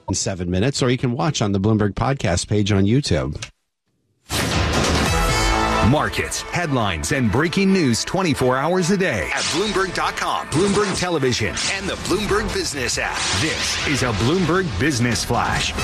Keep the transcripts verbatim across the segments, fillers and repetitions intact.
in seven minutes, or you can watch on the Bloomberg podcast page on YouTube. Markets, headlines, and breaking news twenty-four hours a day at Bloomberg dot com, Bloomberg Television, and the Bloomberg Business app. This is a Bloomberg Business Flash.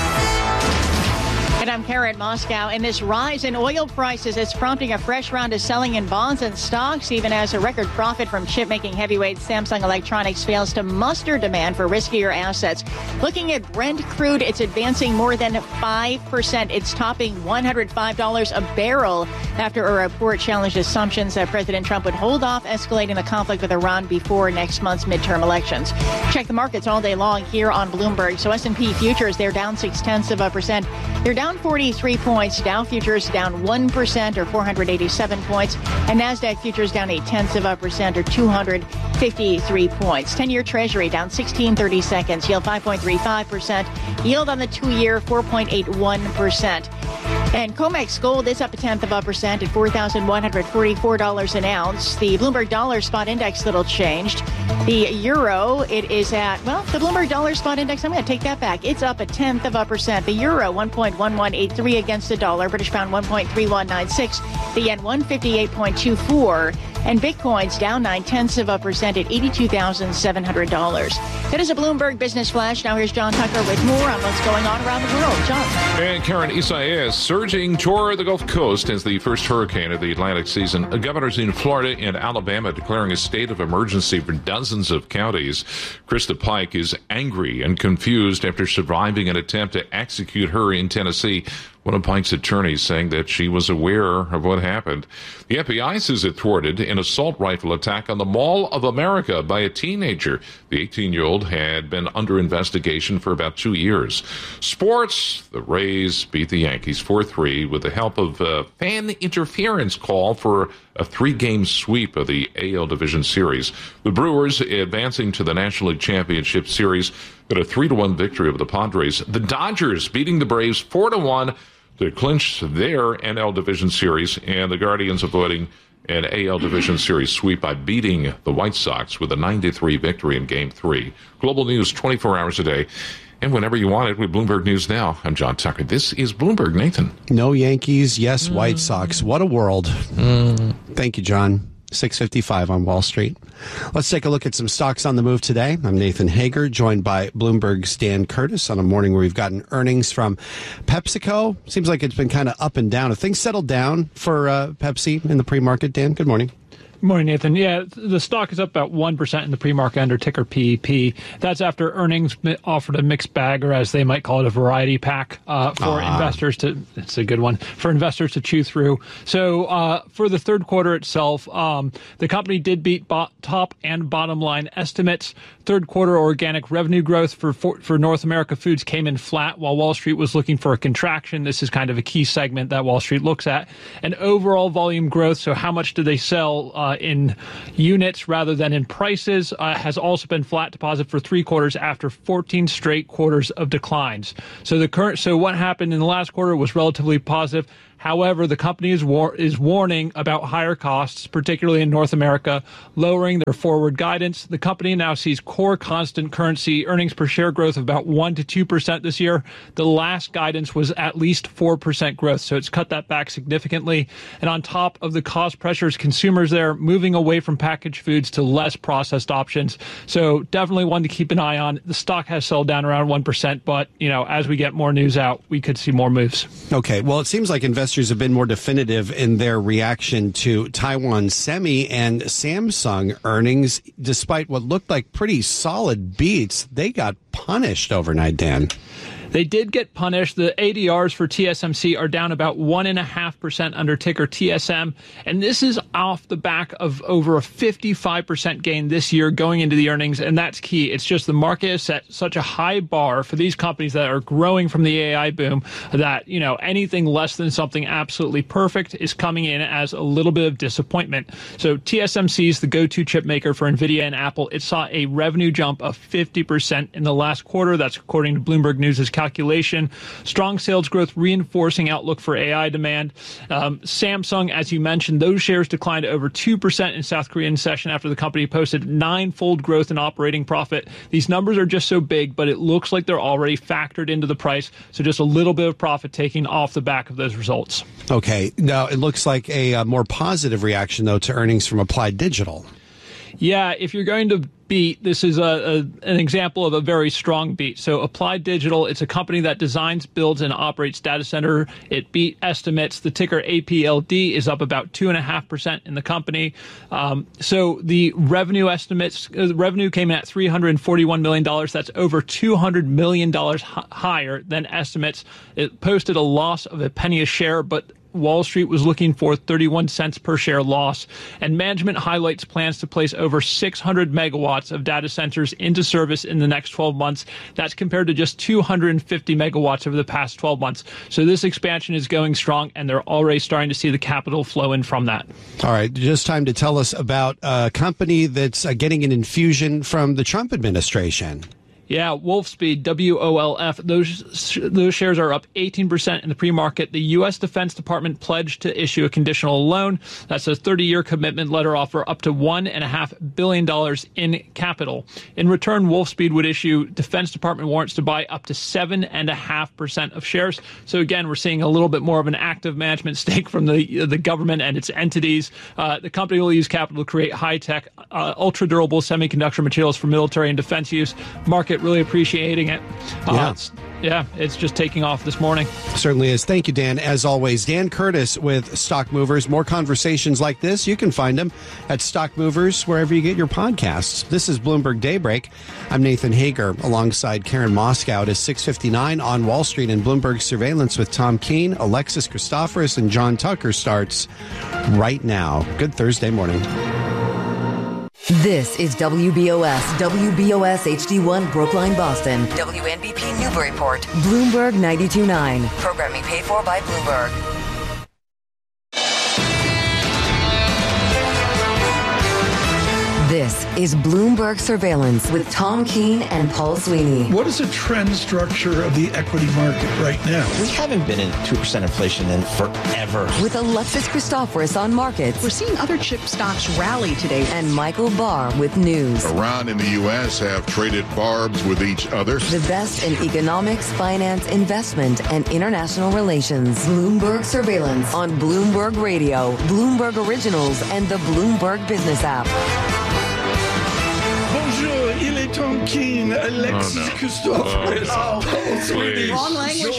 And I'm Karen Moscow. And this rise in oil prices is prompting a fresh round of selling in bonds and stocks, even as a record profit from chip-making heavyweight Samsung Electronics fails to muster demand for riskier assets. Looking at Brent crude, it's advancing more than five percent. It's topping one hundred five dollars a barrel after a report challenged assumptions that President Trump would hold off escalating the conflict with Iran before next month's midterm elections. Check the markets all day long here on Bloomberg. So S and P futures, they're down six-tenths of a percent. They're down forty-three points. Dow futures down one percent or four hundred eighty-seven points. And NASDAQ futures down eight-tenths of a percent or two hundred fifty-three points. ten-year Treasury down sixteen thirty seconds. Yield five point three five percent. Yield on the two-year four point eight one percent. And COMEX gold is up a tenth of a percent at four thousand one hundred forty-four dollars an ounce. The Bloomberg Dollar Spot Index little changed. The euro, it is at, well, the Bloomberg Dollar Spot Index, I'm going to take that back. It's up a tenth of a percent. The euro, one point one one eight three against the dollar. British pound, one point three one nine six. The yen, one fifty-eight point two four. And Bitcoin's down nine-tenths of a percent at eighty-two thousand seven hundred dollars. That is a Bloomberg Business Flash. Now here's John Tucker with more on what's going on around the world. John. And Karen, Isaias surging toward the Gulf Coast as the first hurricane of the Atlantic season. Governors in Florida and Alabama declaring a state of emergency for dozens of counties. Krista Pike is angry and confused after surviving an attempt to execute her in Tennessee. One of Pike's attorneys saying that she was aware of what happened. The F B I says it thwarted an assault rifle attack on the Mall of America by a teenager. The eighteen-year-old had been under investigation for about two years. Sports, the Rays beat the Yankees four three with the help of a fan interference call for a three-game sweep of the A L Division Series. The Brewers advancing to the National League Championship Series got a three to one victory over the Padres. The Dodgers beating the Braves four to one to clinch their N L Division Series, and the Guardians avoiding an A L Division Series sweep by beating the White Sox with a nine to three victory in Game three. Global news twenty-four hours a day, and whenever you want it with Bloomberg News Now. I'm John Tucker. This is Bloomberg. Nathan. No Yankees, yes mm. White Sox. What a world. Mm. Thank you, John. six fifty-five on Wall Street. Let's take a look at some stocks on the move today. I'm Nathan Hager, joined by Bloomberg's Dan Curtis on a morning where we've gotten earnings from PepsiCo. Seems like it's been kind of up and down. Have things settled down for uh, Pepsi in the pre-market, Dan? Good morning. Good morning, Nathan. Yeah, the stock is up about one percent in the pre-market under ticker P E P. That's after earnings offered a mixed bag, or as they might call it, a variety pack uh, for uh-huh. investors to, it's a good one, for investors to chew through. So uh, for the third quarter itself, um, the company did beat bo- top and bottom line estimates. Third quarter organic revenue growth for, for for North America Foods came in flat, while Wall Street was looking for a contraction. This is kind of a key segment that Wall Street looks at. And overall volume growth, so how much do they sell uh, in units rather than in prices, uh, has also been flat to positive for three quarters after fourteen straight quarters of declines. So the current, so what happened in the last quarter was relatively positive. However, the company is war- is warning about higher costs, particularly in North America, lowering their forward guidance. The company now sees core constant currency earnings per share growth of about one to two percent this year. The last guidance was at least four percent growth, so it's cut that back significantly. And on top of the cost pressures, consumers there moving away from packaged foods to less processed options. So definitely one to keep an eye on. The stock has sold down around one percent, but, you know, as we get more news out, we could see more moves. Okay, well, it seems like investors have been more definitive in their reaction to Taiwan Semi and Samsung earnings. Despite what looked like pretty solid beats, they got punished overnight, Dan. They did get punished. The A D Rs for T S M C are down about one point five percent under ticker T S M. And this is off the back of over a fifty-five percent gain this year going into the earnings. And that's key. It's just the market has set such a high bar for these companies that are growing from the A I boom that, you know, anything less than something absolutely perfect is coming in as a little bit of disappointment. So T S M C is the go-to chip maker for NVIDIA and Apple. It saw a revenue jump of fifty percent in the last quarter. That's according to Bloomberg News' calculation. Strong sales growth reinforcing outlook for A I demand. Um, Samsung, as you mentioned, those shares declined over two percent in South Korean session after the company posted nine-fold growth in operating profit. These numbers are just so big, but it looks like they're already factored into the price, so just a little bit of profit taking off the back of those results. Okay. Now, it looks like a, a more positive reaction, though, to earnings from Applied Digital. Yeah, if you're going to beat, this is a, a an example of a very strong beat. So Applied Digital, it's a company that designs, builds, and operates data center. It beat estimates. The ticker A P L D is up about two point five percent in the company. Um, so the revenue estimates, uh, revenue came in at three hundred forty-one million dollars. That's over two hundred million dollars h- higher than estimates. It posted a loss of a penny a share, but Wall Street was looking for thirty-one cents per share loss, and management highlights plans to place over six hundred megawatts of data centers into service in the next twelve months. That's compared to just two hundred fifty megawatts over the past twelve months. So this expansion is going strong, and they're already starting to see the capital flow in from that. All right, just time to tell us about a company that's uh, getting an infusion from the Trump administration. Yeah, Wolfspeed, W O L F, those those shares are up eighteen percent in the pre-market. The U S Defense Department pledged to issue a conditional loan. That's a thirty-year commitment letter offer up to one point five billion dollars in capital. In return, Wolfspeed would issue Defense Department warrants to buy up to seven point five percent of shares. So again, we're seeing a little bit more of an active management stake from the the government and its entities. Uh, the company will use capital to create high-tech, uh, ultra-durable semiconductor materials for military and defense use. Market really appreciating it. Uh, yeah. It's, yeah, it's just taking off this morning. Certainly is. Thank you, Dan. As always, Dan Curtis with Stock Movers. More conversations like this, you can find them at Stock Movers, wherever you get your podcasts. This is Bloomberg Daybreak. I'm Nathan Hager, alongside Karen Moskow. It is six fifty-nine on Wall Street, and Bloomberg Surveillance with Tom Keene, Alexis Christoforous, and John Tucker starts right now. Good Thursday morning. This is W B O S, W B O S H D one Brookline, Boston, W N B P Newburyport, Bloomberg ninety-two point nine. Programming paid for by Bloomberg. This is Bloomberg Surveillance with Tom Keene and Paul Sweeney. What is the trend structure of the equity market right now? We haven't been in two percent inflation in forever. With Alexis Christoforous on markets. We're seeing other chip stocks rally today. And Michael Barr with news. Iran and the U S have traded barbs with each other. The best in economics, finance, investment, and international relations. Bloomberg Surveillance on Bloomberg Radio, Bloomberg Originals, and the Bloomberg Business app. Bonjour, il est Tom Keene, Alexis oh, no. Christoforous, oh, Paul Sweeney. Wrong language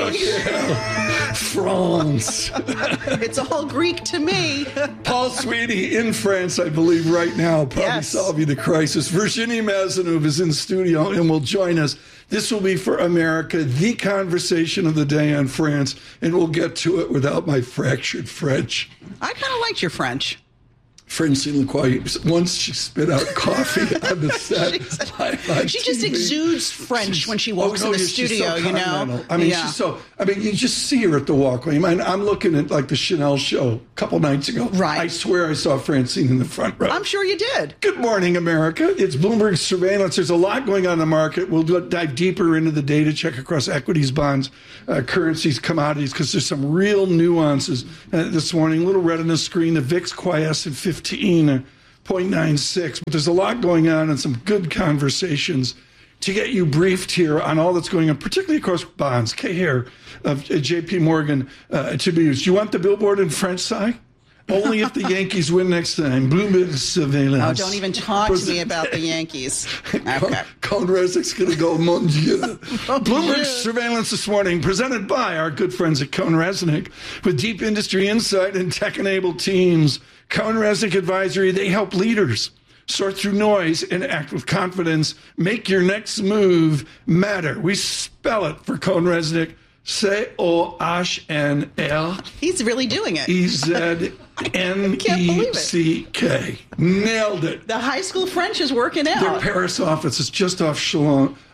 for me. France. It's all Greek to me. Paul Sweeney in France, I believe, right now, probably yes. solving the crisis. Virginie Mazenouv is in studio and will join us. This will be for America, the conversation of the day on France, and we'll get to it without my fractured French. I kind of liked your French. Francie Lacroix, once she spit out coffee on the set. by, by she just T V. Exudes French she's, when she walks oh, no, in the yeah, studio, so you know? I mean, yeah. she's so, I mean, you just see her at the walkway. I mean, I'm looking at like the Chanel show a couple nights ago. Right. I swear I saw Francine in the front row. I'm sure you did. Good morning, America. It's Bloomberg Surveillance. There's a lot going on in the market. We'll dive deeper into the data, check across equities, bonds, uh, currencies, commodities, because there's some real nuances uh, this morning. A little red on the screen. The V I X quiesced at fifteen. Uh, zero point nine six, but there's a lot going on and some good conversations to get you briefed here on all that's going on, particularly across bonds. Kay Hare of J P Morgan uh, to be used. Do you want the billboard in French, Si? Only if the Yankees win next time. Bloomberg Surveillance. Oh, don't even talk to me about the Yankees. Okay. Cone Rezzik's going to go, mon Dieu. Bloomberg Surveillance this morning, presented by our good friends at Cone Reznick, with deep industry insight and tech-enabled teams. Cone Reznick Advisory, they help leaders sort through noise and act with confidence. Make your next move matter. We spell it for Cone Reznick. C O H N L. He's really doing it. E Z N E C K. Nailed it. The high school French is working out. Their Paris office is just off Chalon,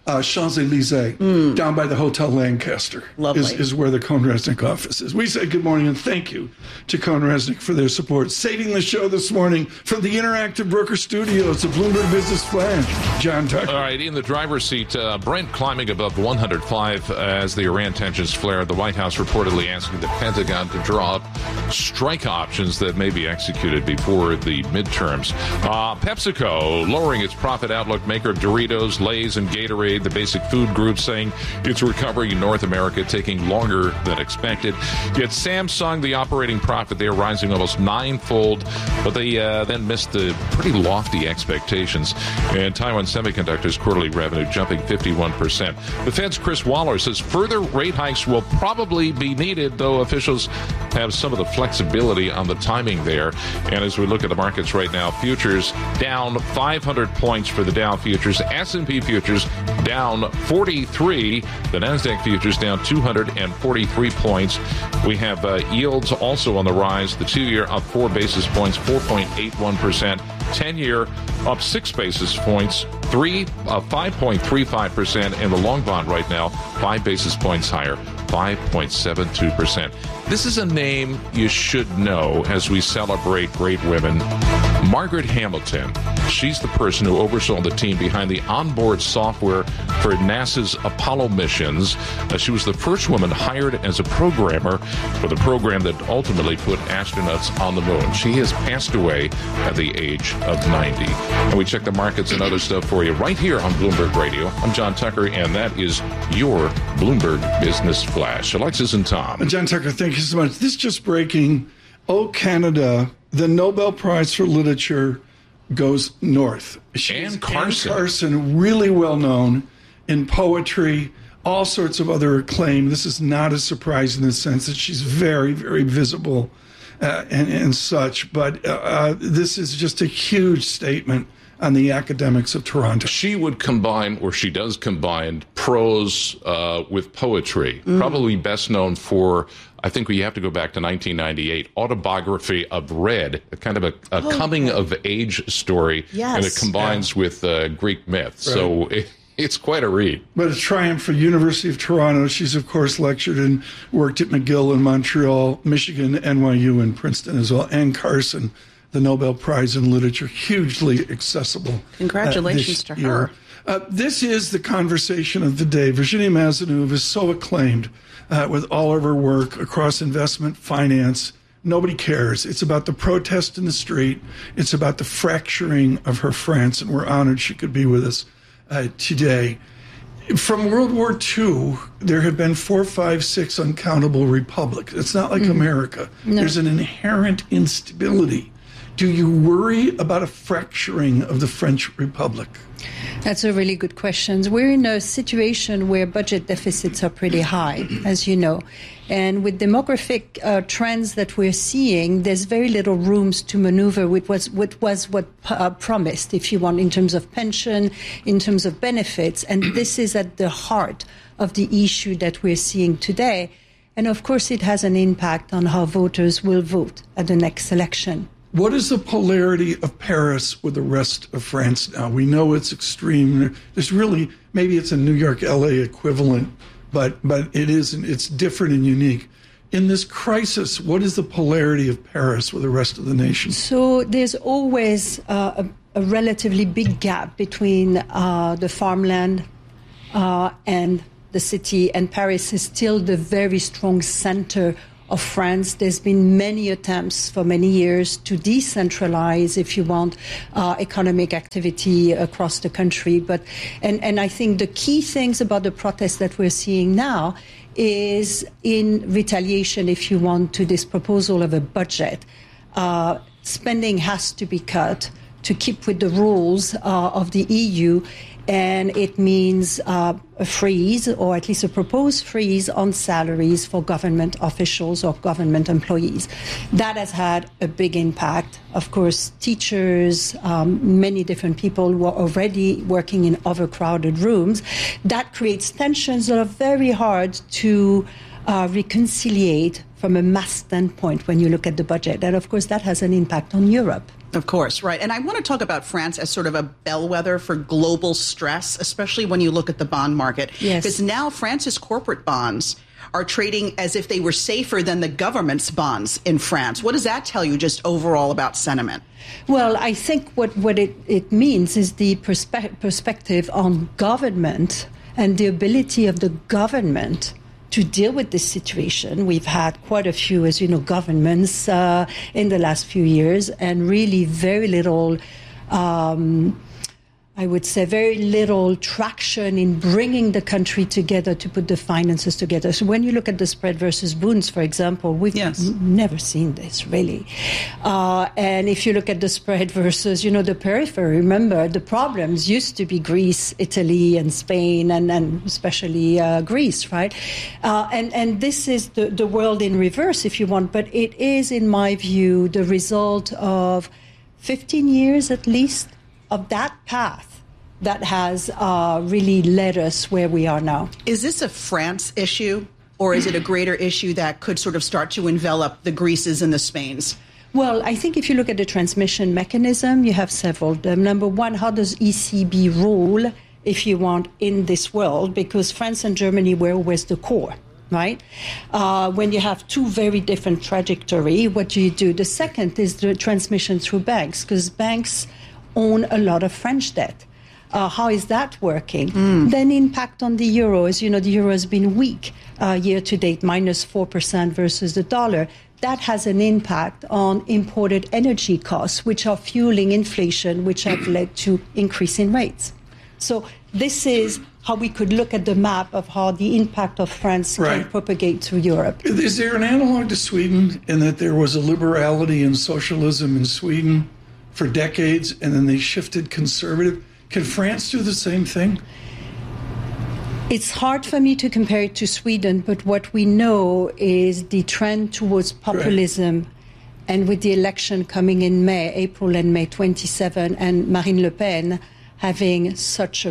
uh, Champs-Elysees, mm. down by the Hotel Lancaster, is, is where the CohnReznick office is. We say good morning and thank you to CohnReznick for their support. Saving the show this morning from the Interactive Broker Studios, the Bloomberg Business Flash, John Tucker. All right, in the driver's seat, uh, Brent climbing above one hundred five as the Iran tensions flare. The White House reportedly asking the Pentagon to draw up strike options that may be executed before the midterms. Uh, PepsiCo lowering its profit outlook. Maker of Doritos, Lay's, and Gatorade, the basic food group, saying its recovery in North America taking longer than expected. Yet Samsung, the operating profit there rising almost ninefold, but they uh, then missed the pretty lofty expectations. And Taiwan Semiconductor's quarterly revenue jumping fifty-one percent. The Fed's Chris Waller says further rate hikes will probably be needed, though officials have some of the flexibility on the timing there. And as we look at the markets right now, futures down five hundred points for the Dow futures, S and P futures down forty-three, the NASDAQ futures down two hundred forty-three points. We have uh, yields also on the rise, the two-year up four basis points, four point eight one percent, ten-year up six basis points, three, uh, five point three five percent, and the long bond right now, five basis points higher, five point seven two percent. This is a name you should know as we celebrate great women. Margaret Hamilton. She's the person who oversaw the team behind the onboard software for NASA's Apollo missions. Uh, she was the first woman hired as a programmer for the program that ultimately put astronauts on the moon. She has passed away at the age of ninety. And we check the markets and other stuff for you right here on Bloomberg Radio. I'm John Tucker, and that is your Bloomberg Business Flash. Alexis and Tom. John Tucker, thank you so much. This is just breaking. Oh, Canada, the Nobel Prize for Literature goes north. She's Anne Carson. Anne Carson, really well known in poetry, all sorts of other acclaim. This is not a surprise in the sense that she's very, very visible uh, and, and such. But uh, uh, this is just a huge statement on the academics of Toronto. She would combine, or she does combine, prose uh, with poetry. Mm. Probably best known for, I think we have to go back to nineteen ninety-eight, Autobiography of Red, a kind of a, a oh, coming-of-age story. Yes. And it combines yeah. with uh, Greek myth. Right. So it, it's quite a read. But a triumph for University of Toronto. She's, of course, lectured and worked at McGill in Montreal, Michigan, N Y U, and Princeton as well. Anne Carson, the Nobel Prize in Literature, hugely accessible. Congratulations uh, to year. her. Uh, this is the conversation of the day. Virginia Mazenouv is so acclaimed uh, with all of her work across investment, finance. Nobody cares. It's about the protest in the street. It's about the fracturing of her France, and we're honored she could be with us uh, today. From World War Two, there have been four, five, six uncountable republics. It's not like mm. America. No. There's an inherent instability. Do you worry about a fracturing of the French Republic? That's a really good question. We're in a situation where budget deficits are pretty high, as you know. And with demographic uh, trends that we're seeing, there's very little rooms to maneuver with what was, was what uh, promised, if you want, in terms of pension, in terms of benefits. And this is at the heart of the issue that we're seeing today. And of course, it has an impact on how voters will vote at the next election. What is the polarity of Paris with the rest of France now? We know it's extreme. There's really, maybe it's a New York, L A equivalent, but but it isn't. It's different and unique. In this crisis, what is the polarity of Paris with the rest of the nation? So there's always uh, a, a relatively big gap between uh, the farmland uh, and the city, and Paris is still the very strong center of France. There's been many attempts for many years to decentralize, if you want, uh, economic activity across the country. But and, and I think the key things about the protests that we're seeing now is in retaliation, if you want, to this proposal of a budget. Uh, spending has to be cut to keep with the rules uh, of the E U. And it means uh, a freeze, or at least a proposed freeze, on salaries for government officials or government employees. That has had a big impact. Of course, teachers, um, many different people who are already working in overcrowded rooms. That creates tensions that are very hard to uh, reconciliate from a mass standpoint when you look at the budget. And of course, that has an impact on Europe. Of course, right. And I want to talk about France as sort of a bellwether for global stress, especially when you look at the bond market. Yes. Because now France's corporate bonds are trading as if they were safer than the government's bonds in France. What does that tell you just overall about sentiment? Well, I think what, what it, it means is the perspe- perspective on government and the ability of the government to deal with this situation. We've had quite a few, as you know, governments uh, in the last few years, and really very little, um, I would say, very little traction in bringing the country together to put the finances together. So when you look at the spread versus bonds, for example, we've yes. n- never seen this, really. Uh, and if you look at the spread versus, you know, the periphery, remember, the problems used to be Greece, Italy, and Spain, and, and especially uh, Greece, right? Uh, and, and this is the, the world in reverse, if you want. But it is, in my view, the result of fifteen years at least of that path that has uh, really led us where we are now. Is this a France issue, or is it a greater issue that could sort of start to envelop the Greeces and the Spains? Well, I think if you look at the transmission mechanism, you have several. Um, number one, how does E C B rule, if you want, in this world? Because France and Germany were always the core. Right? Uh, when you have two very different trajectory, what do you do? The second is the transmission through banks, because banks own a lot of French debt. Uh, how is that working? Mm. Then impact on the euro. As you know, the euro has been weak uh, year to date, minus four percent versus the dollar. That has an impact on imported energy costs, which are fueling inflation, which have led to increase in rates. So this is how we could look at the map of how the impact of France right. can propagate through Europe. Is there an analog to Sweden in that there was a liberality and socialism in Sweden for decades, and then they shifted conservative? Can France do the same thing? It's hard for me to compare it to Sweden, but what we know is the trend towards populism. Right. And with the election coming in May, April and May twenty-seventh, and Marine Le Pen having such a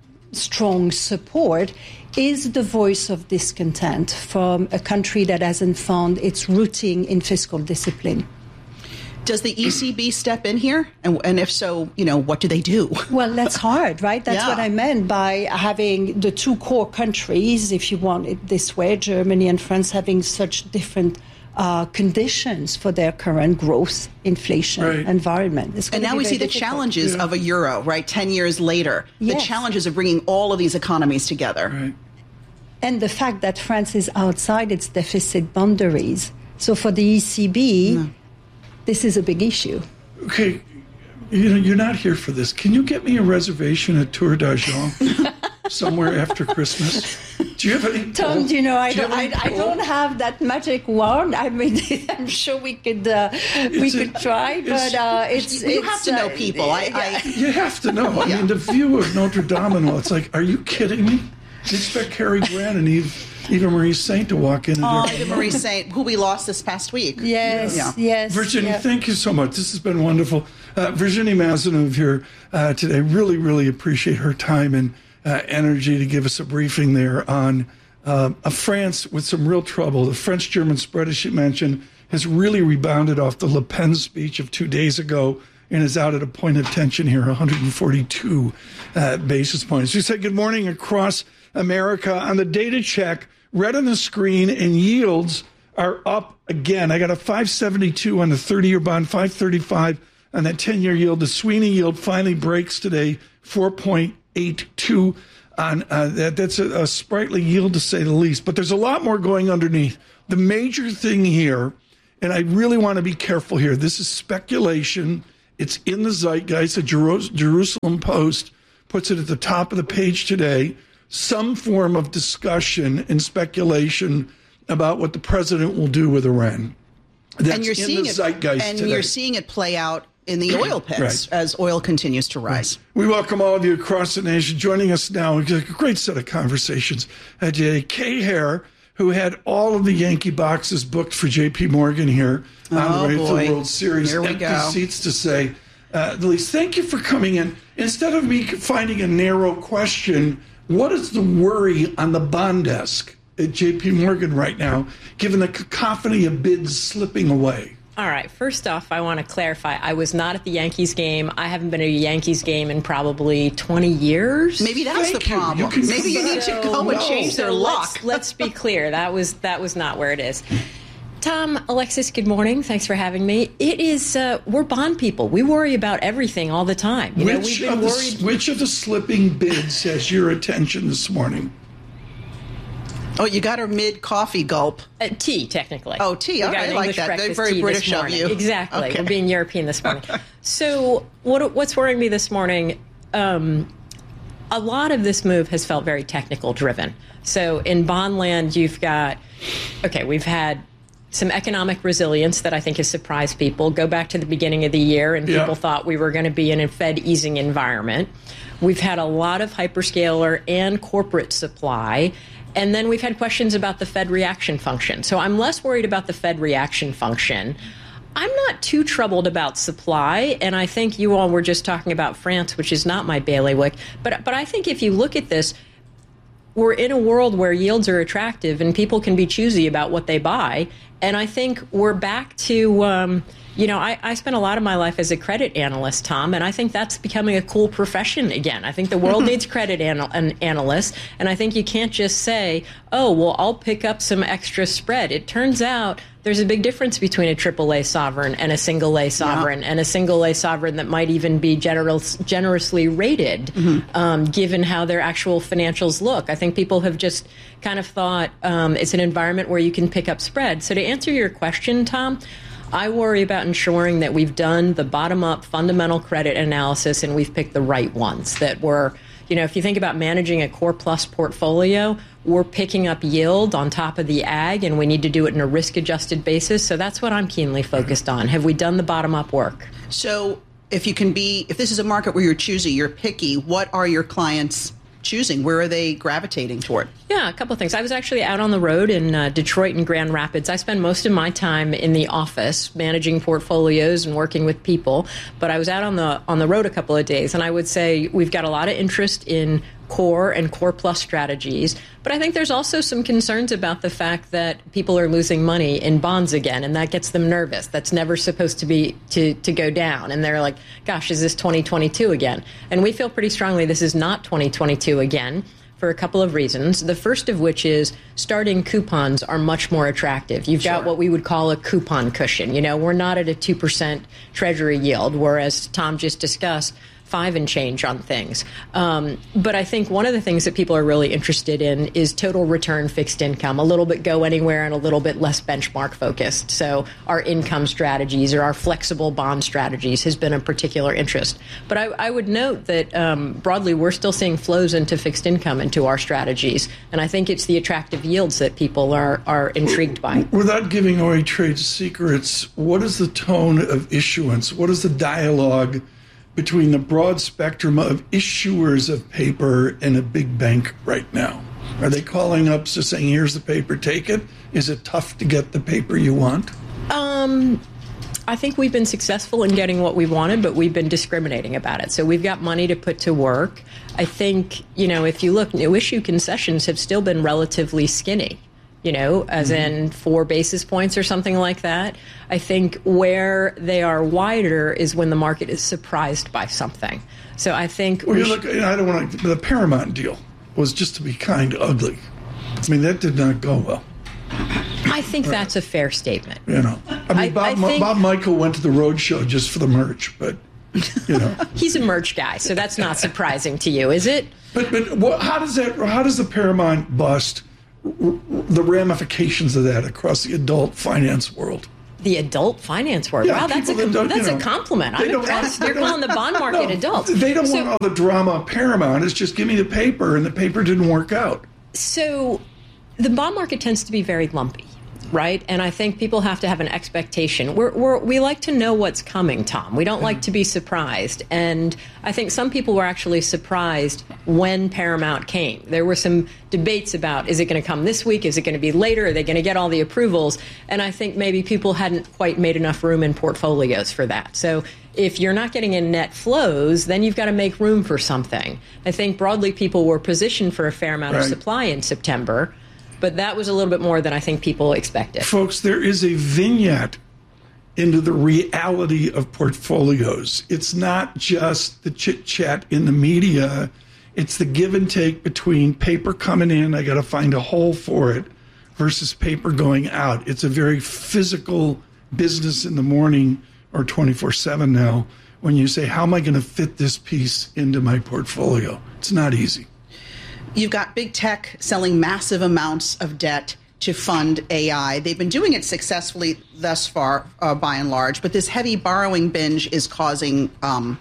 strong support, is the voice of discontent from a country that hasn't found its rooting in fiscal discipline. Does the E C B step in here? And, and if so, you know, what do they do? Well, that's hard, right? That's yeah. what I meant by having the two core countries, if you want it this way, Germany and France, having such different uh, conditions for their current growth, inflation right. environment. And now we see the difficult. challenges yeah. of a euro, right? Ten years later, yes. the challenges of bringing all of these economies together. Right. And the fact that France is outside its deficit boundaries. So for the E C B... No. This is a big issue. Okay, you know, you're not here for this. Can you get me a reservation at Tour d'Argent somewhere after Christmas? Do you have any? Tom, pull? do you know, I do don't, I, I don't have that magic wand. I mean, I'm sure we could, uh, we It's could a, try, but uh, it's you it's, have to know uh, people. I, yeah. I You have to know. I mean, the view of Notre Dame and all. It's like, are you kidding me? You expect Cary Grant and Eve. Eva Marie Saint to walk in. Oh, Eva Marie Saint, who we lost this past week. Yes, yeah. yes. Virginie, yeah. thank you so much. This has been wonderful. Uh, Virginie Mazeneuve here uh, today. Really, really appreciate her time and uh, energy to give us a briefing there on uh, a France with some real trouble. The French-German spread, as she mentioned, has really rebounded off the Le Pen speech of two days ago and is out at a point of tension here, one hundred forty-two uh, basis points. We said good morning across America. On the data check, red on the screen, and yields are up again. I got a five seventy-two on the thirty-year bond, five thirty-five on that ten-year yield. The Sweeney yield finally breaks today, four point eight two on uh, that. That's a, a sprightly yield, to say the least. But there's a lot more going underneath. The major thing here, and I really want to be careful here, this is speculation. It's in the zeitgeist. The Jerusalem Post puts it at the top of the page today. Some form of discussion and speculation about what the president will do with Iran. That's and you're in seeing the it, zeitgeist and today. you're seeing it play out in the oil pits right. as oil continues to rise. We welcome all of you across the nation. Joining us now, a great set of conversations. Uh, today, Kay Hare, who had all of the Yankee boxes booked for J P Morgan here oh, on the way boy. to the World Series. Here we Empty go. seats, to say uh, the least. Thank you for coming in. Instead of me finding a narrow question, what is the worry on the bond desk at J P Morgan right now, given the cacophony of bids slipping away? All right. First off, I want to clarify. I was not at the Yankees game. I haven't been at a Yankees game in probably twenty years. Maybe that's Thank the you. problem. You Maybe you need to go and change their so lock. Let's, let's be clear. That was that was not where it is. Tom, Alexis, good morning. Thanks for having me. It is, uh, we're bond people. We worry about everything all the time. You which, know, we've been of the, worried. which of the slipping bids has your attention this morning? Oh, you got her mid-coffee gulp. Uh, tea, technically. Oh, tea. We All got right, an I like English that. They're breakfast very tea British this of morning. you. Exactly. Okay. We're being European this morning. So what, what's worrying me this morning, um, a lot of this move has felt very technical driven. So in bond land, you've got, okay, we've had some economic resilience that I think has surprised people. Go back to the beginning of the year and Yeah. people thought we were going to be in a Fed easing environment. We've had a lot of hyperscaler and corporate supply. And then we've had questions about the Fed reaction function. So I'm less worried about the Fed reaction function. I'm not too troubled about supply, and I think you all were just talking about France, which is not my bailiwick. But but I think if you look at this, we're in a world where yields are attractive and people can be choosy about what they buy. And I think we're back to, um, you know, I, I spent a lot of my life as a credit analyst, Tom, and I think that's becoming a cool profession again. I think the world needs credit anal- an analysts, and I think you can't just say, oh, well, I'll pick up some extra spread. It turns out there's a big difference between a triple A sovereign and a single A sovereign, yeah. and a single A sovereign that might even be generous, generously rated, mm-hmm. um, given how their actual financials look. I think people have just kind of thought um, it's an environment where you can pick up spread. So to answer your question, Tom, I worry about ensuring that we've done the bottom-up fundamental credit analysis and we've picked the right ones that were, you know, if you think about managing a core plus portfolio, we're picking up yield on top of the ag, and we need to do it in a risk-adjusted basis. So that's what I'm keenly focused on. Have we done the bottom-up work? So if you can be, if this is a market where you're choosy, you're picky, what are your clients choosing? Where are they gravitating toward? Yeah, a couple of things. I was actually out on the road in uh, Detroit and Grand Rapids. I spend most of my time in the office managing portfolios and working with people, but I was out on the on the road a couple of days, and I would say we've got a lot of interest in core and core plus strategies. But I think there's also some concerns about the fact that people are losing money in bonds again, and that gets them nervous. That's never supposed to be to, to go down. And they're like, gosh, is this twenty twenty-two again? And we feel pretty strongly this is not twenty twenty-two again for a couple of reasons. The first of which is starting coupons are much more attractive. You've got sure. what we would call a coupon cushion. You know, we're not at a two percent treasury yield, whereas Tom just discussed five and change on things. Um, but I think one of the things that people are really interested in is total return fixed income, a little bit go anywhere and a little bit less benchmark focused. So our income strategies or our flexible bond strategies has been a particular interest. But I, I would note that um, broadly, we're still seeing flows into fixed income into our strategies. And I think it's the attractive yields that people are, are intrigued by. Without giving away trade secrets, what is the tone of issuance? What is the dialogue between the broad spectrum of issuers of paper and a big bank right now? Are they calling up to saying, here's the paper, take it? Is it tough to get the paper you want? Um, I think we've been successful in getting what we wanted, but we've been discriminating about it. So we've got money to put to work. I think, you know, if you look, new issue concessions have still been relatively skinny. You know, as mm-hmm. in four basis points or something like that. I think where they are wider is when the market is surprised by something. So I think well, we you look, I don't want to. The Paramount deal was just to be kind ugly. I mean, that did not go well. I think that's a fair statement. You know, I mean, I, Bob, I think, Bob Michael went to the road show just for the merch, but you know, he's a merch guy, so that's not surprising to you, is it? But but what, how does that? How does the Paramount bust? The ramifications of that across the adult finance world. The adult finance world. Yeah, wow, that's a that that's you know, a compliment. I'm impressed. You're calling the bond market no, adult. They don't so, want all the drama of Paramount. It's just give me the paper, and the paper didn't work out. So the bond market tends to be very lumpy. Right. And I think people have to have an expectation. We're, we're, we like to know what's coming, Tom. We don't like to be surprised. And I think some people were actually surprised when Paramount came. There were some debates about, is it going to come this week? Is it going to be later? Are they going to get all the approvals? And I think maybe people hadn't quite made enough room in portfolios for that. So if you're not getting in net flows, then you've got to make room for something. I think broadly people were positioned for a fair amount right. of supply in September. But that was a little bit more than I think people expected. Folks, there is a vignette into the reality of portfolios. It's not just the chit chat in the media. It's the give and take between paper coming in, I got to find a hole for it, versus paper going out. It's a very physical business in the morning, or twenty-four seven now, when you say, how am I going to fit this piece into my portfolio? It's not easy. You've got big tech selling massive amounts of debt to fund A I. They've been doing it successfully thus far, uh, by and large, but this heavy borrowing binge is causing um,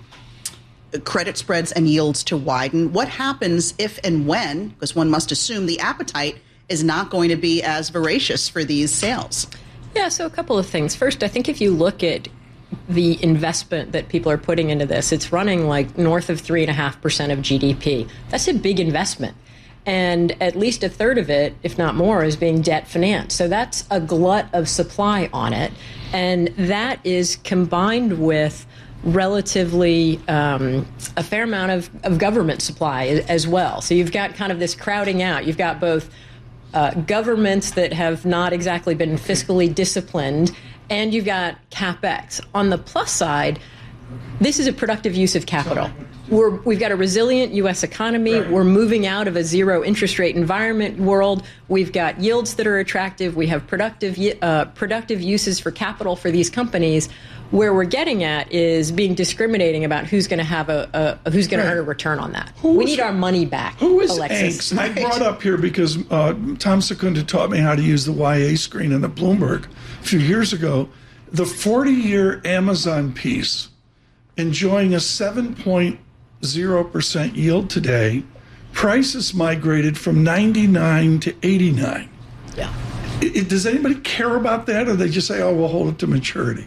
credit spreads and yields to widen. What happens if and when, because one must assume the appetite is not going to be as voracious for these sales? Yeah, so a couple of things. First, I think if you look at the investment that people are putting into this, it's running like north of three point five percent of G D P. That's a big investment. And at least a third of it, if not more, is being debt financed. So that's a glut of supply on it. And that is combined with relatively um, a fair amount of, of government supply as well. So you've got kind of this crowding out. You've got both uh, governments that have not exactly been fiscally disciplined, and you've got CapEx. On the plus side, this is a productive use of capital. We're, we've got a resilient U S economy. Right. We're moving out of a zero interest rate environment world. We've got yields that are attractive. We have productive uh, productive uses for capital for these companies. Where we're getting at is being discriminating about who's going to have a, a who's going right. to earn a return on that. Who we need our money back. Who is Alexis? Angst? I brought up here because uh, Tom Secunda taught me how to use the Y A screen in the Bloomberg a few years ago. The forty-year Amazon piece enjoying a seven point zero percent yield today. Prices migrated from ninety-nine to eighty-nine. Yeah. It, it, does anybody care about that, or they just say, oh, we'll hold it to maturity?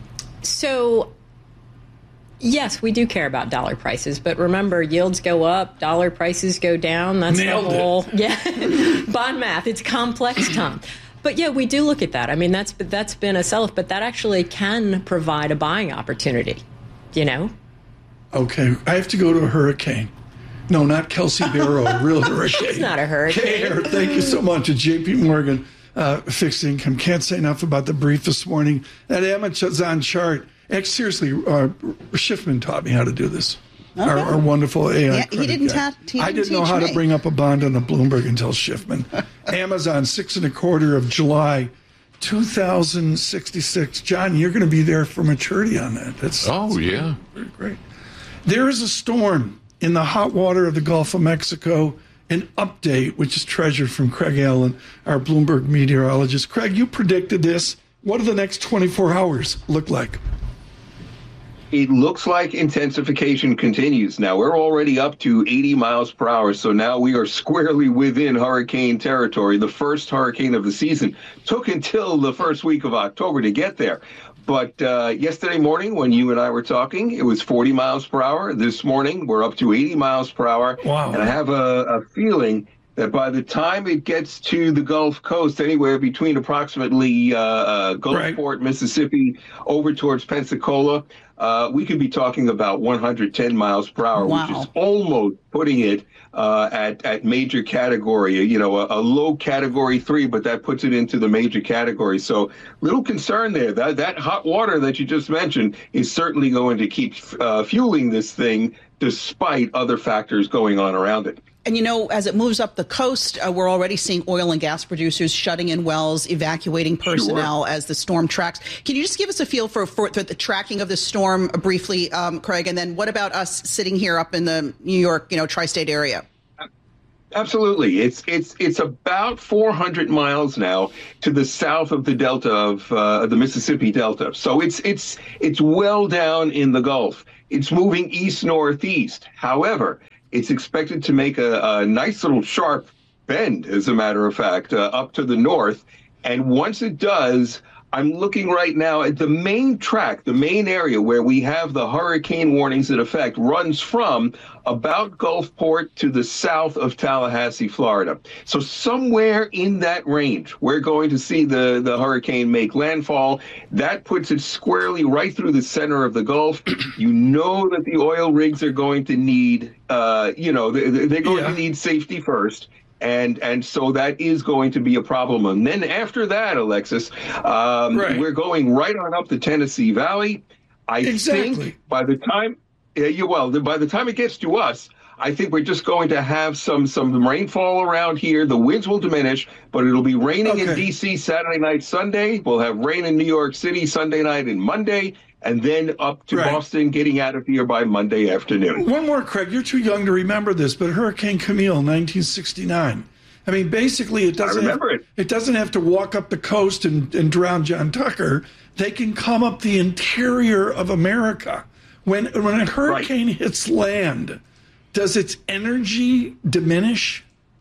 So, yes, we do care about dollar prices, but remember, yields go up, dollar prices go down. That's Nailed the whole, it. yeah, bond math. It's complex, Tom. But yeah, we do look at that. I mean, that's that's been a sell-off, but that actually can provide a buying opportunity, you know? Okay, I have to go to a hurricane. No, not Kelsey Barrow, a real hurricane. It's not a hurricane. K-Air, thank you so much. At J P Morgan, uh, fixed income. Can't say enough about the brief this morning. That Amazon chart. Actually, seriously, uh, Schiffman taught me how to do this. Okay. Our, our wonderful A I yeah, he didn't, ta- he didn't I didn't know how me. to bring up a bond on a Bloomberg until Schiffman. Amazon, six and a quarter of July, two thousand sixty-six. John, you're going to be there for maturity on that. That's oh that's yeah, very great. There is a storm in the hot water of the Gulf of Mexico. An update, which is treasured from Craig Allen, our Bloomberg meteorologist. Craig, you predicted this. What do the next twenty-four hours look like? It looks like intensification continues. Now, we're already up to eighty miles per hour, so now we are squarely within hurricane territory. The first hurricane of the season took until the first week of October to get there. But uh, yesterday morning, when you and I were talking, it was forty miles per hour. This morning, we're up to eighty miles per hour. Wow. And I have a, a feeling that by the time it gets to the Gulf Coast, anywhere between approximately uh, uh, Gulfport, right. Mississippi, over towards Pensacola, uh, we could be talking about one hundred ten miles per hour, wow. which is almost putting it uh, at, at major category, you know, a, a low category three, but that puts it into the major category. So little concern there. That, that hot water that you just mentioned is certainly going to keep uh, fueling this thing despite other factors going on around it. And, you know, as it moves up the coast, uh, we're already seeing oil and gas producers shutting in wells, evacuating personnel sure. as the storm tracks. Can you just give us a feel for, for the tracking of the storm briefly, um, Craig? And then what about us sitting here up in the New York, you know, tri-state area? Absolutely. It's it's it's about four hundred miles now to the south of the delta of uh, the Mississippi Delta. So it's it's it's well down in the Gulf. It's moving east-northeast. However, it's expected to make a, a nice little sharp bend, as a matter of fact, uh, up to the north. And once it does, I'm looking right now at the main track, the main area where we have the hurricane warnings in effect, runs from about Gulfport to the south of Tallahassee, Florida. So somewhere in that range, we're going to see the, the hurricane make landfall. That puts it squarely right through the center of the Gulf. You know that the oil rigs are going to need, uh, you know, they're, they're going yeah. to need safety first. And and so that is going to be a problem. And then after that, Alexis, um, right. we're going right on up the Tennessee Valley. I exactly. think by the time, yeah, you, well, by the time it gets to us, I think we're just going to have some some rainfall around here. The winds will diminish, but it'll be raining okay. in D C Saturday night, Sunday. We'll have rain in New York City Sunday night and Monday, and then up to right. Boston, getting out of here by Monday afternoon. One more, Craig. You're too young to remember this, but Hurricane Camille, nineteen sixty-nine. I mean, basically, it doesn't. I remember have, it. It doesn't have to walk up the coast and, and drown John Tucker. They can come up the interior of America. When when a hurricane right. hits land, does its energy diminish?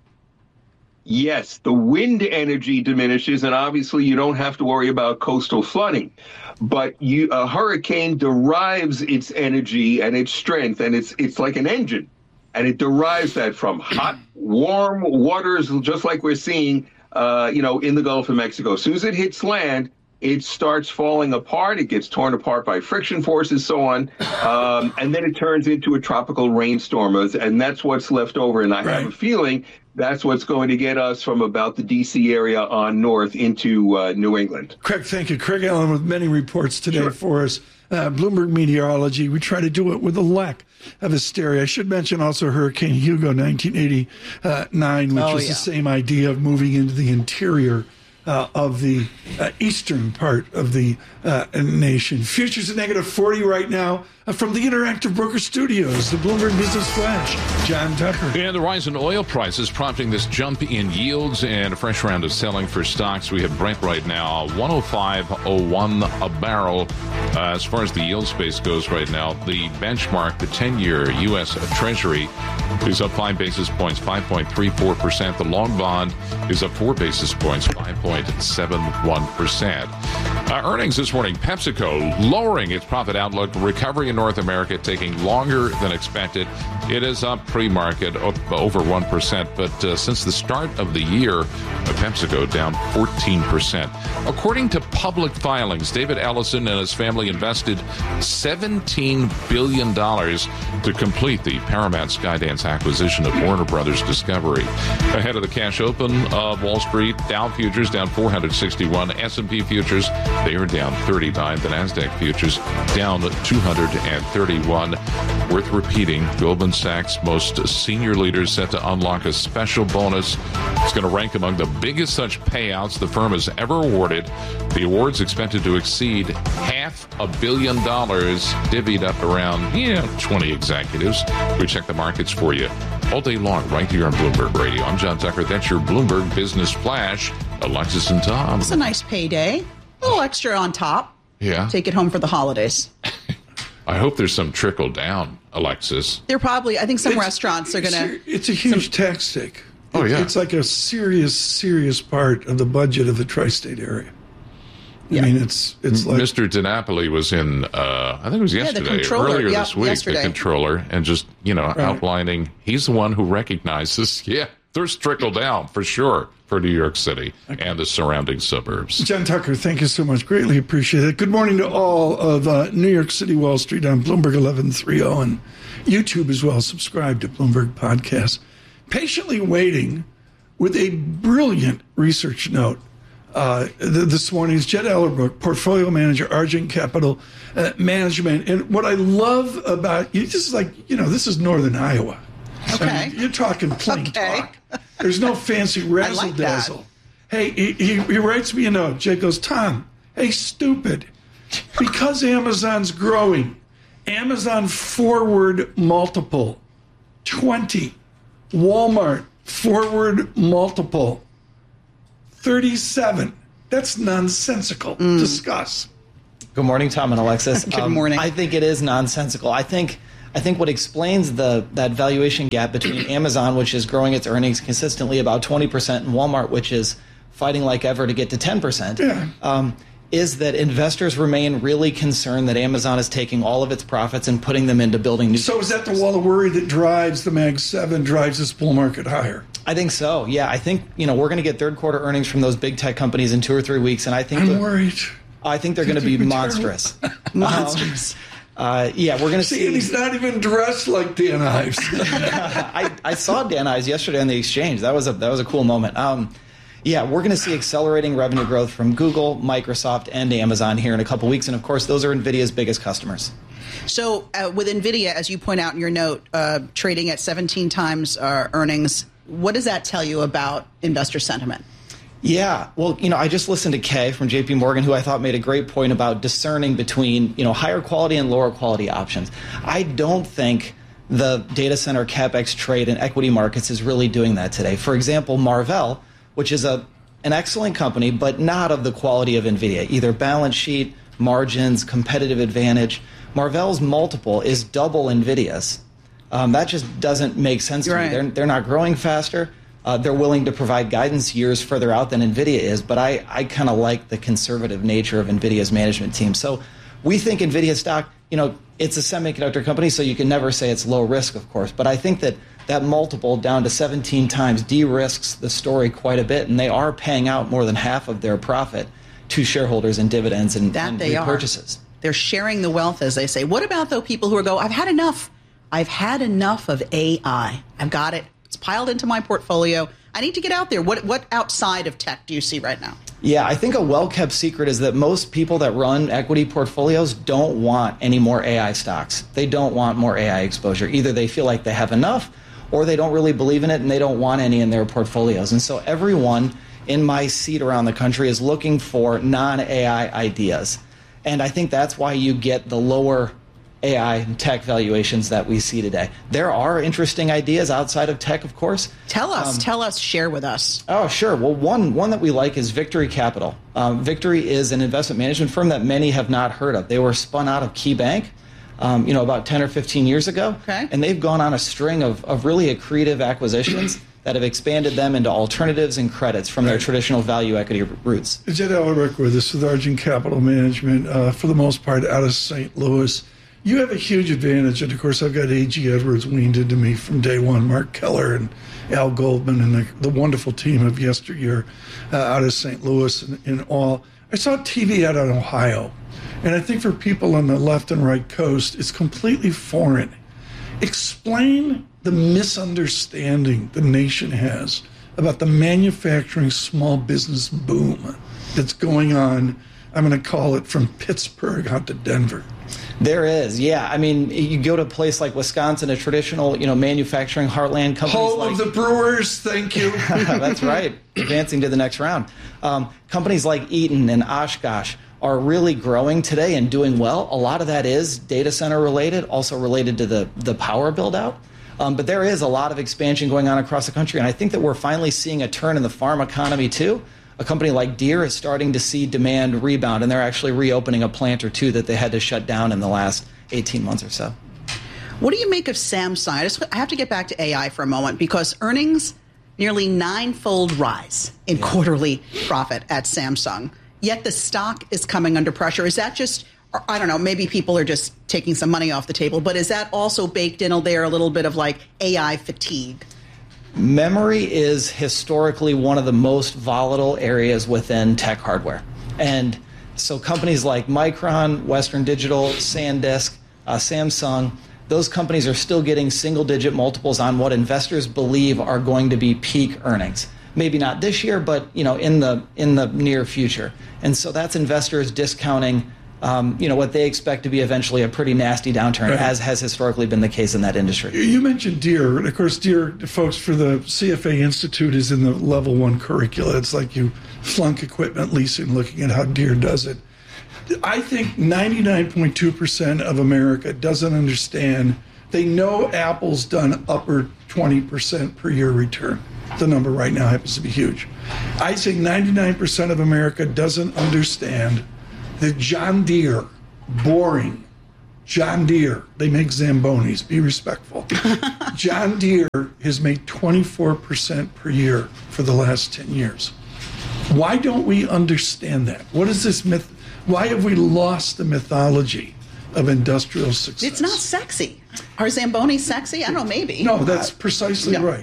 Yes, the wind energy diminishes, and obviously you don't have to worry about coastal flooding. But you, a hurricane derives its energy and its strength, and it's it's like an engine, and it derives that from hot, warm waters, just like we're seeing, uh, you know, in the Gulf of Mexico. As soon as it hits land, it starts falling apart. It gets torn apart by friction forces, so on, um, and then it turns into a tropical rainstorm, and that's what's left over. And I right. have a feeling that's what's going to get us from about the D C area on north into uh, New England. Craig, thank you. Craig Allen with many reports today sure. for us. Uh, Bloomberg Meteorology. We try to do it with a lack of hysteria. I should mention also Hurricane Hugo, nineteen eighty-nine, which oh, was yeah. the same idea of moving into the interior Uh, of the uh, eastern part of the uh, nation. Futures at negative forty right now uh, from the Interactive Broker Studios, the Bloomberg Business Flash. John Tucker. And the rise in oil prices prompting this jump in yields and a fresh round of selling for stocks. We have Brent right now, one oh five oh one a barrel. Uh, as far as the yield space goes right now, the benchmark, the ten-year U S Treasury, is up five basis points, five point three four percent. The long bond is up four basis points, five point seven one percent. Uh, earnings this morning, PepsiCo lowering its profit outlook. Recovery in North America taking longer than expected. It is up pre-market up over one percent, but uh, since the start of the year, uh, PepsiCo down fourteen percent. According to public filings, David Ellison and his family invested seventeen billion dollars to complete the Paramount Skydance acquisition of Warner Brothers Discovery. Ahead of the cash open of Wall Street, Dow futures down four hundred sixty-one, S and P futures, they are down thirty-nine, the NASDAQ futures down two hundred thirty-one. Worth repeating, Goldman Sachs' most senior leaders set to unlock a special bonus. It's going to rank among the biggest such payouts the firm has ever awarded. The award's expected to exceed half a billion dollars, divvied up around, you know, twenty executives. We check the markets for you all day long right here on Bloomberg Radio. I'm John Tucker. That's your Bloomberg Business Flash. Alexis and Tom. It's a nice payday. A little extra on top. Yeah. Take it home for the holidays. I hope there's some trickle down, Alexis. There probably, I think some it's, restaurants are going to. It's a huge some, tax take. Oh, yeah. It's like a serious, serious part of the budget of the tri-state area. I yeah. mean, it's it's like. Mister DiNapoli was in, uh, I think it was yesterday, yeah, earlier yep, this week, yesterday. the controller, and just, you know, right. outlining, he's the one who recognizes, yeah, there's trickle down for sure for New York City okay. and the surrounding suburbs. John Tucker, thank you so much. Greatly appreciate it. Good morning to all of uh, New York City Wall Street on Bloomberg eleven thirty and YouTube as well. Subscribe to Bloomberg Podcast. Patiently waiting with a brilliant research note. Uh, this morning is Jed Ellerbrook, portfolio manager, Argent Capital uh, Management. And what I love about you, this is like, you know, this is Northern Iowa. Okay. I mean, you're talking plain okay. talk. There's no fancy razzle like dazzle. Hey, he, he, he writes me a note. Jed goes, Tom, hey, stupid. Because Amazon's growing, Amazon forward multiple twenty. Walmart forward multiple thirty-seven. That's nonsensical. Mm. Discuss. Good morning, Tom and Alexis. Good morning. Um, I think it is nonsensical. I think I think what explains the that valuation gap between Amazon, which is growing its earnings consistently about twenty percent, and Walmart, which is fighting like ever to get to ten percent, yeah. um, is that investors remain really concerned that Amazon is taking all of its profits and putting them into building new. So is that the wall of worry that drives the Mag seven, drives this bull market higher? I think so. Yeah, I think you know we're going to get third quarter earnings from those big tech companies in two or three weeks, and I think I'm the, worried. I think they're going to be monstrous. monstrous. Um, Uh, yeah, we're going to see. see. And he's not even dressed like Dan Ives. I, I saw Dan Ives yesterday on the exchange. That was a that was a cool moment. Um, yeah, we're going to see accelerating revenue growth from Google, Microsoft, and Amazon here in a couple weeks. And of course, those are NVIDIA's biggest customers. So uh, with NVIDIA, as you point out in your note, uh, trading at seventeen times uh, earnings, what does that tell you about investor sentiment? Yeah, well, you know, I just listened to Kay from J P Morgan, who I thought made a great point about discerning between, you know, higher quality and lower quality options. I don't think the data center CapEx trade in equity markets is really doing that today. For example, Marvell, which is a an excellent company, but not of the quality of NVIDIA, either balance sheet, margins, competitive advantage. Marvell's multiple is double NVIDIA's. Um, that just doesn't make sense to right. me. They're, they're not growing faster. Uh, they're willing to provide guidance years further out than NVIDIA is, but I, I kind of like the conservative nature of NVIDIA's management team. So we think NVIDIA stock, you know, it's a semiconductor company, so you can never say it's low risk, of course. But I think that that multiple down to seventeen times de-risks the story quite a bit, and they are paying out more than half of their profit to shareholders in dividends and, that and they repurchases. Are. They're sharing the wealth, as they say. What about, though, people who are go, I've had enough. I've had enough of A I. I've got it. It's piled into my portfolio. I need to get out there. What what outside of tech do you see right now? Yeah, I think a well-kept secret is that most people that run equity portfolios don't want any more A I stocks. They don't want more A I exposure. Either they feel like they have enough, or they don't really believe in it and they don't want any in their portfolios. And so everyone in my seat around the country is looking for non-A I ideas. And I think that's why you get the lower A I and tech valuations that we see today. There are interesting ideas outside of tech, of course. Tell us, Um, tell us, share with us. Oh, sure. Well, one one that we like is Victory Capital. Um, Victory is an investment management firm that many have not heard of. They were spun out of KeyBank, um, you know, about ten or fifteen years ago. Okay. And they've gone on a string of, of really accretive acquisitions that have expanded them into alternatives and credits from their traditional value equity roots. Jed Ellerbeck with us with Argent Capital Management, uh, for the most part out of Saint Louis. You have a huge advantage, and of course I've got A G Edwards weaned into me from day one, Mark Keller and Al Goldman and the, the wonderful team of yesteryear uh, out of Saint Louis and, and all. I saw T V out of Ohio, and I think for people on the left and right coast, it's completely foreign. Explain the misunderstanding the nation has about the manufacturing small business boom that's going on. I'm going to call it from Pittsburgh out to Denver. There is, yeah. I mean, you go to a place like Wisconsin, a traditional, you know, manufacturing heartland. Companies Home like, of the Brewers, thank you. That's right, advancing to the next round. Um, companies like Eaton and Oshkosh are really growing today and doing well. A lot of that is data center related, also related to the, the power build out. Um, but there is a lot of expansion going on across the country, and I think that we're finally seeing a turn in the farm economy too. A company like Deere is starting to see demand rebound, and they're actually reopening a plant or two that they had to shut down in the last eighteen months or so. What do you make of Samsung? I, just, I have to get back to A I for a moment because earnings nearly nine-fold rise in yeah. quarterly profit at Samsung, yet the stock is coming under pressure. Is that just, I don't know, maybe people are just taking some money off the table, but is that also baked in there a little bit of like A I fatigue? Memory is historically one of the most volatile areas within tech hardware. And so companies like Micron, Western Digital, SanDisk, uh, Samsung, those companies are still getting single-digit multiples on what investors believe are going to be peak earnings. Maybe not this year, but you know, in the in the near future. And so that's investors discounting Um, you know, what they expect to be eventually a pretty nasty downturn, right, as has historically been the case in that industry. You mentioned Deere. And of course, Deere, folks, for the C F A Institute is in the level one curricula. It's like you flunk equipment leasing, looking at how Deere does it. I think ninety-nine point two percent of America doesn't understand. They know Apple's done upper twenty percent per year return. The number right now happens to be huge. I think ninety-nine percent of America doesn't understand the John Deere, boring, John Deere, they make Zambonis, be respectful. John Deere has made twenty-four percent per year for the last ten years. Why don't we understand that? What is this myth? Why have we lost the mythology of industrial success? It's not sexy. Are Zambonis sexy? I don't know, maybe. No, that's precisely no. right.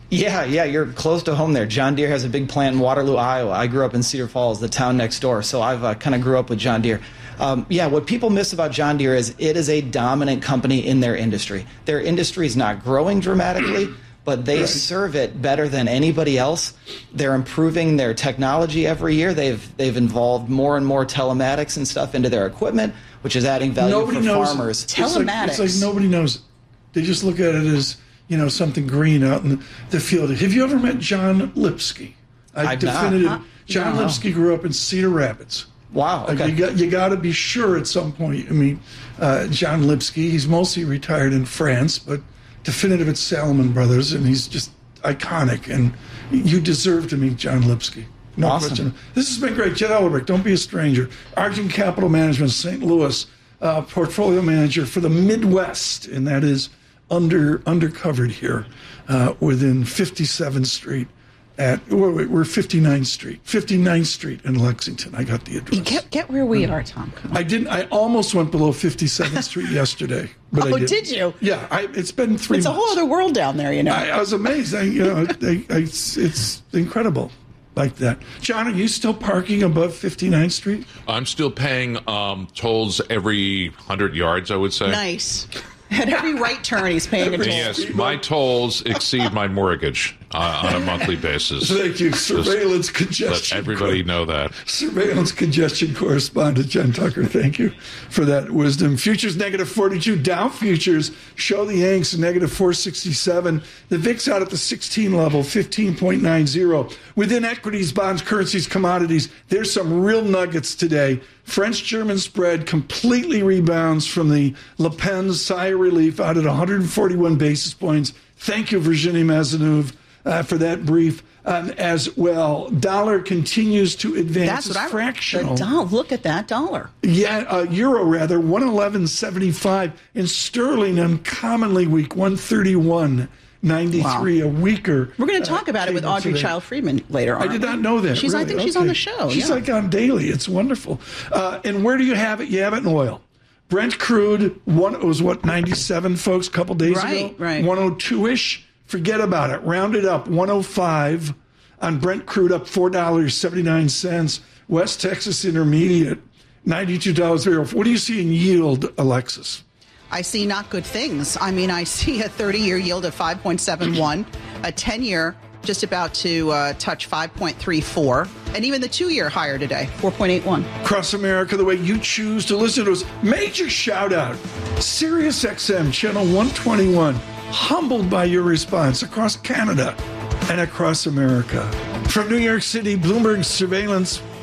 Yeah, yeah, you're close to home there. John Deere has a big plant in Waterloo, Iowa. I grew up in Cedar Falls, the town next door, so I've uh, kind of grew up with John Deere. Um, yeah, what people miss about John Deere is it is a dominant company in their industry. Their industry is not growing dramatically, but they right. serve it better than anybody else. They're improving their technology every year. They've they've involved more and more telematics and stuff into their equipment, which is adding value nobody for knows farmers. It. Telematics. It's like, it's like nobody knows it. They just look at it as, you know, something green out in the, the field. Have you ever met John Lipsky? I I've definitive. Not. John no. Lipsky grew up in Cedar Rapids. Wow. Okay. Like you got you got to be sure at some point. I mean, uh, John Lipsky. He's mostly retired in France, but definitive at Salomon Brothers, and he's just iconic. And you deserve to meet John Lipsky. No awesome. question. This has been great. Jed Ellerbeck, don't be a stranger. Argent Capital Management, Saint Louis, uh, portfolio manager for the Midwest, and that is under undercovered here uh, within fifty-seventh Street. At wait, we're fifty-ninth Street, fifty-ninth Street in Lexington. I got the address. Get, get where we are, Tom. Come on. I didn't. I almost went below fifty-seventh Street yesterday, but oh, I didn't. did you? Yeah, I, it's been three. It's months. a whole other world down there, you know. I, I was amazed. I, you know, I, I, it's, it's incredible, like that. John, are you still parking above fifty-ninth Street? I'm still paying um, tolls every hundred yards. I would say. Nice. At every right turn, he's paying a toll. Yes, my tolls exceed my mortgage uh, on a monthly basis. Thank you. Surveillance Just congestion. Let everybody know that. Surveillance congestion correspondent Jen Tucker, thank you for that wisdom. Futures negative forty-two. Dow futures show the Yanks negative four sixty-seven. The V I X out at the sixteen level, fifteen point nine zero. Within equities, bonds, currencies, commodities, there's some real nuggets today. French-German spread completely rebounds from the Le Pen's sigh of relief out at one hundred forty-one basis points. Thank you, Virginie Mazenouve, uh, for that brief um, as well. Dollar continues to advance. That's what I, fractional. The dollar, look at that dollar. Yeah, uh, euro rather, one eleven seventy-five. And sterling uncommonly weak, one thirty-one ninety-three, wow. A weaker. We're going to talk about uh, it with Audrey Child-Friedman later on. I did not know that. She's, really. I think okay. she's on the show. She's yeah. like on daily. It's wonderful. Uh, and where do you have it? You have it in oil. Brent crude, one, it was what, ninety-seven, folks, a couple days right, ago? Right, one oh two-ish. Forget about it. Round it up. one oh five on Brent crude, up four dollars and seventy-nine cents. West Texas Intermediate, ninety-two dollars a barrel. What do you see in yield, Alexis? I see not good things. I mean, I see a thirty-year yield of five point seven one, a ten-year just about to uh, touch five point three four, and even the two-year higher today, four point eight one. Across America, the way you choose to listen to us. Major shout-out, Sirius X M, channel one twenty-one. Humbled by your response across Canada and across America. From New York City, Bloomberg Surveillance